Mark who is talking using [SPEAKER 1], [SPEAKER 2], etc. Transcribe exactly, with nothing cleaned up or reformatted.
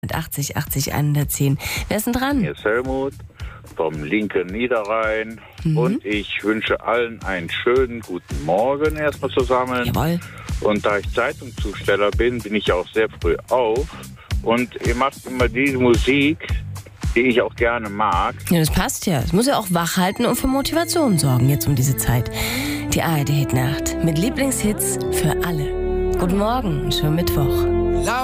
[SPEAKER 1] Mit achtzig achtzig hundertzehn. Wer ist denn dran?
[SPEAKER 2] Hier ist Helmut vom linken Niederrhein. Mhm. Und ich wünsche allen einen schönen guten Morgen erstmal zusammen.
[SPEAKER 1] Jawohl.
[SPEAKER 2] Und da ich Zeitungszusteller bin, bin ich auch sehr früh auf. Und ihr macht immer diese Musik, die ich auch gerne mag.
[SPEAKER 1] Ja, das passt ja. Es muss ja auch wach halten und für Motivation sorgen jetzt um diese Zeit. Die A R D-Hitnacht mit Lieblingshits für alle. Guten Morgen und schönen Mittwoch.